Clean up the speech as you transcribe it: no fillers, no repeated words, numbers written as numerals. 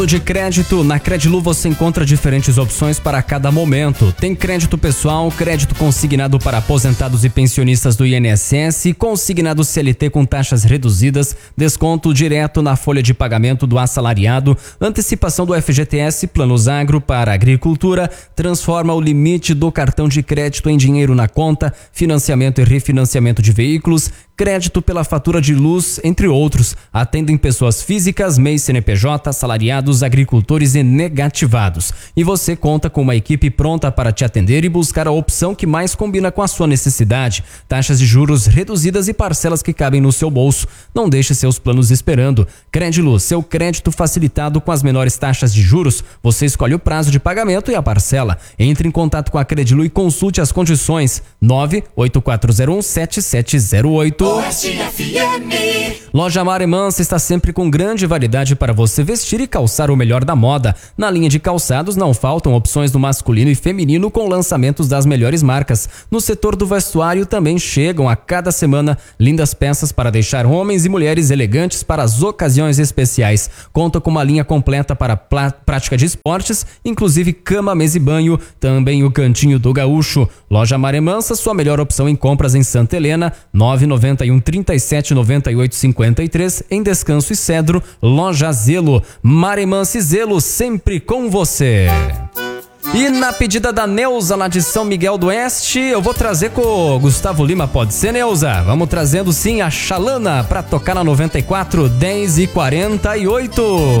De crédito, na Credilu você encontra diferentes opções para cada momento. Tem crédito pessoal, crédito consignado para aposentados e pensionistas do INSS, consignado CLT com taxas reduzidas, desconto direto na folha de pagamento do assalariado, antecipação do FGTS, planos agro para agricultura, transforma o limite do cartão de crédito em dinheiro na conta, financiamento e refinanciamento de veículos, crédito pela fatura de luz, entre outros. Atendem pessoas físicas, MEI, CNPJ, assalariados, agricultores e negativados. E você conta com uma equipe pronta para te atender e buscar a opção que mais combina com a sua necessidade. Taxas de juros reduzidas e parcelas que cabem no seu bolso. Não deixe seus planos esperando. Credilu, seu crédito facilitado com as menores taxas de juros. Você escolhe o prazo de pagamento e a parcela. Entre em contato com a Credilu e consulte as condições. 984017708. Loja Mare Mansa está sempre com grande variedade para você vestir e calçar o melhor da moda. Na linha de calçados não faltam opções do masculino e feminino com lançamentos das melhores marcas. No setor do vestuário também chegam a cada semana lindas peças para deixar homens e mulheres elegantes para as ocasiões especiais. Conta com uma linha completa para prática de esportes, inclusive cama, mesa e banho, também o Cantinho do Gaúcho. Loja Mare Mansa, sua melhor opção em compras em Santa Helena, 991 37 98 53, em Descanso e Cedro. Loja Zelo, Mare Mansa e Zelo, sempre com você. E na pedida da Neuza, lá de São Miguel do Oeste, eu vou trazer com o Gustavo Lima, pode ser, Neuza? Vamos trazendo sim a Xalana pra tocar na 94, 10h48.